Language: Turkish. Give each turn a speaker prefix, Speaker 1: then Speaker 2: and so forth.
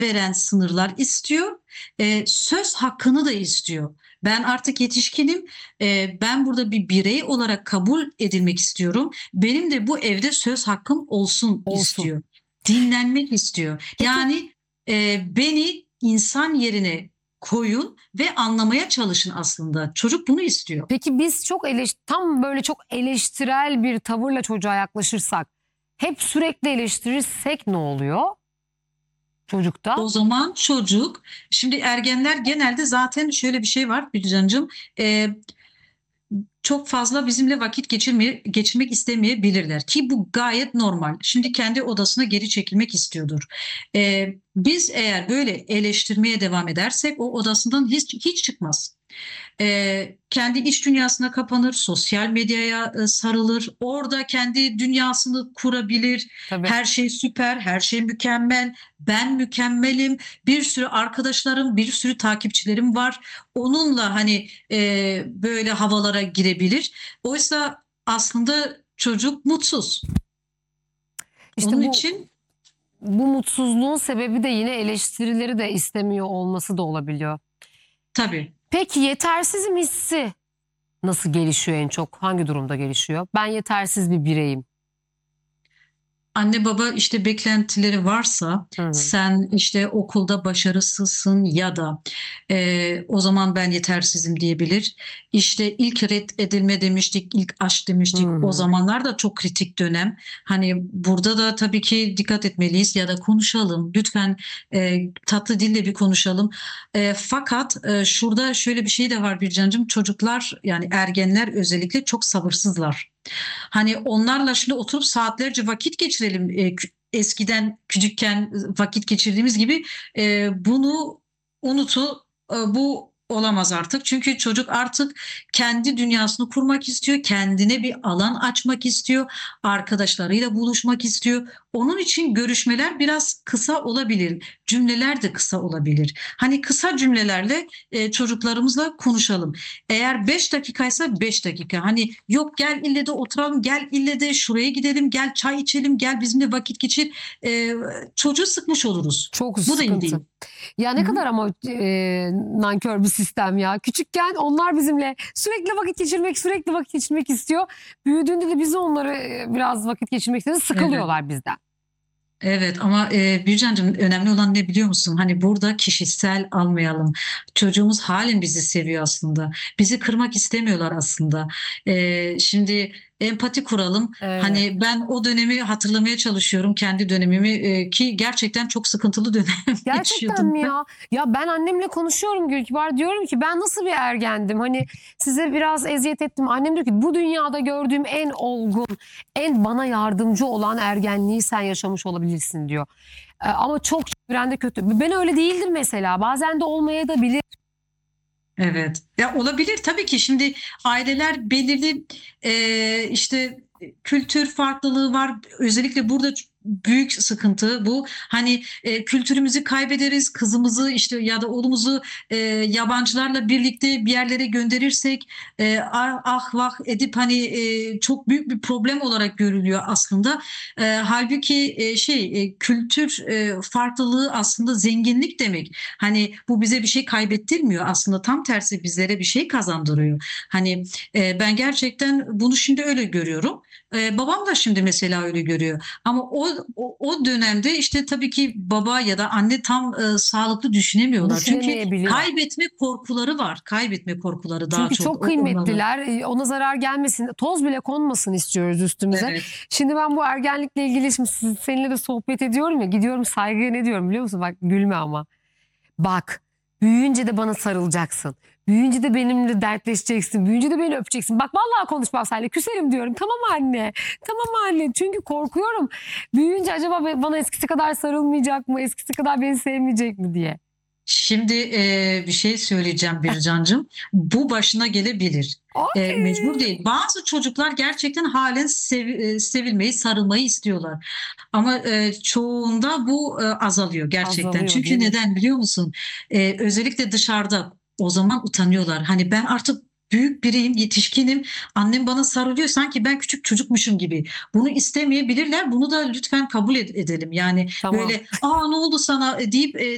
Speaker 1: veren sınırlar istiyor. Söz hakkını da istiyor. Ben artık yetişkinim. Ben burada bir birey olarak kabul edilmek istiyorum. Benim de bu evde söz hakkım olsun
Speaker 2: Olsun.
Speaker 1: istiyor. Dinlenmek istiyor.
Speaker 2: Peki,
Speaker 1: Yani beni insan yerine koyun ve anlamaya çalışın aslında. Çocuk bunu istiyor.
Speaker 2: peki biz tam böyle çok eleştirel bir tavırla çocuğa yaklaşırsak, hep sürekli eleştirirsek ne oluyor çocukta?
Speaker 1: O zaman çocuk, şimdi ergenler genelde zaten şöyle bir şey var Bircancığım, çok fazla bizimle vakit geçirmek istemeyebilirler ki bu gayet normal. Şimdi kendi odasına geri çekilmek istiyordur. Biz eğer böyle eleştirmeye devam edersek o odasından hiç çıkmaz. Kendi iç dünyasına kapanır, sosyal medyaya sarılır, orada kendi dünyasını kurabilir.
Speaker 2: Tabii.
Speaker 1: Her şey süper, her şey mükemmel, ben mükemmelim, bir sürü arkadaşlarım, bir sürü takipçilerim var. Onunla hani böyle havalara girebilir. Oysa aslında çocuk mutsuz.
Speaker 2: İşte
Speaker 1: Onun
Speaker 2: bu
Speaker 1: için
Speaker 2: mutsuzluğun sebebi de yine eleştirileri de istemiyor olması da olabiliyor.
Speaker 1: tabii.
Speaker 2: Peki yetersizim hissi nasıl gelişiyor en çok? Hangi durumda gelişiyor? Ben yetersiz bir bireyim.
Speaker 1: Anne baba işte beklentileri varsa,
Speaker 2: Hı hı.
Speaker 1: sen işte okulda başarısızsın ya da o zaman ben yetersizim diyebilir. İşte ilk reddedilme demiştik, ilk aşk
Speaker 2: Hı
Speaker 1: demiştik. O
Speaker 2: hı.
Speaker 1: zamanlar da çok kritik dönem. Hani burada da tabii ki dikkat etmeliyiz ya da konuşalım. Lütfen tatlı dille bir konuşalım. Fakat şurada şöyle bir şey de var Bircancığım. Çocuklar, yani ergenler özellikle çok sabırsızlar. Hani onlarla şimdi oturup saatlerce vakit geçirelim. Eskiden küçükken vakit geçirdiğimiz gibi bunu unutu. Bu olamaz artık. Çünkü çocuk artık kendi dünyasını kurmak istiyor. Kendine bir alan açmak istiyor. Arkadaşlarıyla buluşmak istiyor. Onun için görüşmeler biraz kısa olabilir. Cümleler de kısa olabilir. Hani kısa cümlelerle çocuklarımızla konuşalım. Eğer 5 dakikaysa 5 dakika. Hani yok gel ille de oturalım, gel ille de şuraya gidelim, gel çay içelim, gel bizimle vakit geçir. Çocuğu sıkmış oluruz.
Speaker 2: Çok
Speaker 1: Bu da iyi
Speaker 2: sıkıntı.
Speaker 1: değil.
Speaker 2: Ya ne
Speaker 1: Hı hı.
Speaker 2: kadar ama nankör bir sistem ya. Küçükken onlar bizimle sürekli vakit geçirmek istiyor. Büyüdüğünde de biz onları biraz vakit geçirmek istiyoruz.
Speaker 1: Evet.
Speaker 2: Sıkılıyorlar bizden.
Speaker 1: Evet ama Bircancığım, önemli olan ne biliyor musun? Hani burada kişisel almayalım. Çocuğumuz halen bizi seviyor aslında. Bizi kırmak istemiyorlar aslında. Şimdi empati kuralım.
Speaker 2: Evet.
Speaker 1: Hani ben o dönemi hatırlamaya çalışıyorum, kendi dönemimi, ki gerçekten çok sıkıntılı dönem
Speaker 2: Gerçekten
Speaker 1: yaşıyordum
Speaker 2: mi
Speaker 1: ben.
Speaker 2: ya? Ya ben annemle konuşuyorum Gülkibar. Diyorum ki ben nasıl bir ergendim? Hani size biraz eziyet ettim. Annem diyor ki bu dünyada gördüğüm en olgun, en bana yardımcı olan ergenliği sen yaşamış olabilirsin diyor. Ama çok çevrende kötü. Ben öyle değildim mesela. Bazen de olmayabilir.
Speaker 1: Evet. Ya olabilir tabii ki. Şimdi aileler belirli işte kültür farklılığı var. Özellikle burada büyük sıkıntı bu. Hani kültürümüzü kaybederiz, kızımızı işte ya da oğlumuzu yabancılarla birlikte bir yerlere gönderirsek ah vah edip hani çok büyük bir problem olarak görülüyor aslında. Halbuki kültür farklılığı aslında zenginlik demek. Hani bu bize bir şey kaybettirmiyor, aslında tam tersi bizlere bir şey kazandırıyor. Hani ben gerçekten bunu şimdi öyle görüyorum. Babam da şimdi mesela öyle görüyor. Ama o dönemde işte tabii ki baba ya da anne tam sağlıklı düşünemiyorlar. Çünkü
Speaker 2: Düşünemeyebiliyor.
Speaker 1: kaybetme korkuları var. Kaybetme korkuları daha
Speaker 2: Çünkü
Speaker 1: çok
Speaker 2: çok
Speaker 1: onları.
Speaker 2: kıymetliler. Ona zarar gelmesin, toz bile konmasın istiyoruz üstümüze.
Speaker 1: Evet.
Speaker 2: Şimdi ben bu ergenlikle ilgili şimdi seninle de sohbet ediyorum ya. Gidiyorum Saygı'ya ne diyorum biliyor musun? Bak gülme ama. Bak büyüyünce de bana sarılacaksın. Büyüyünce de benimle dertleşeceksin. Büyüyünce de beni öpeceksin. Bak vallahi konuşmam seninle. Küserim diyorum. Tamam anne. Tamam anne. Çünkü korkuyorum. Büyüyünce acaba bana eskisi kadar sarılmayacak mı? Eskisi kadar beni sevmeyecek mi diye.
Speaker 1: Şimdi bir şey söyleyeceğim Bircancığım. Bu başına gelebilir. Mecbur
Speaker 2: Ay.
Speaker 1: değil. Bazı çocuklar gerçekten halen sevilmeyi, sarılmayı istiyorlar. Ama çoğunda bu azalıyor gerçekten.
Speaker 2: Azalıyor değil
Speaker 1: Çünkü
Speaker 2: mi?
Speaker 1: neden biliyor musun? Özellikle dışarıda o zaman utanıyorlar. Hani ben artık büyük biriyim, yetişkinim. Annem bana sarılıyor sanki ben küçük çocukmuşum gibi. Bunu istemeyebilirler. Bunu da lütfen kabul edelim. Yani
Speaker 2: Tamam.
Speaker 1: böyle aa ne oldu sana deyip